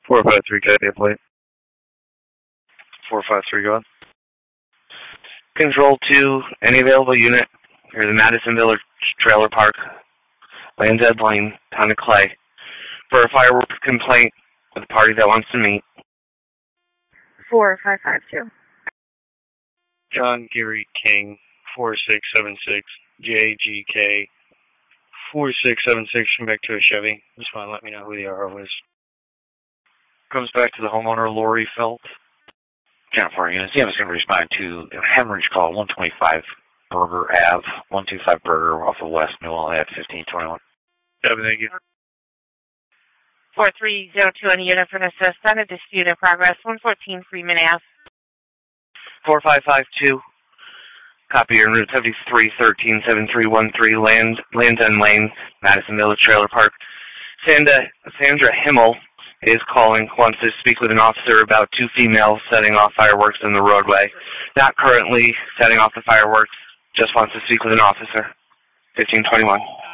453, can I be a plate? 453, go on. Control 2, any available unit for the Madisonville Trailer Park, Land's End Lane, Town of Clay, for a fireworks complaint with a party that wants to meet. 4552. John Gary King, 4676, JGK, 4676, come back to a Chevy. Just want to let me know who the RO is. Comes back to the homeowner, Lori Felt. 10-4 units. Yeah, I was going to respond to a hemorrhage call, 125 Burger Ave, 125 Burger off of West Newell at 1521. Thank you. 4302 on a unit for an assist on a dispute in progress, 114 Freeman Ave. 4552. Copy your route 7313-7313, Land's End Lane, Madisonville Trailer Park. Sandra Himmel is calling, wants to speak with an officer about two females setting off fireworks in the roadway. Not currently setting off the fireworks, just wants to speak with an officer. 1521.